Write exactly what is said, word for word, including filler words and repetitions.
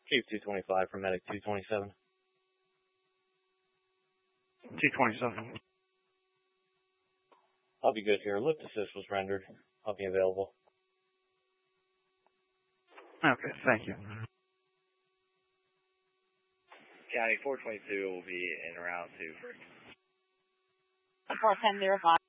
Chief two twenty-five from Medic two twenty-seven. two twenty-seven. I'll be good here. Lift assist was rendered. I'll be available. Okay, thank you. County four twenty-two will be en route to four ten zero five.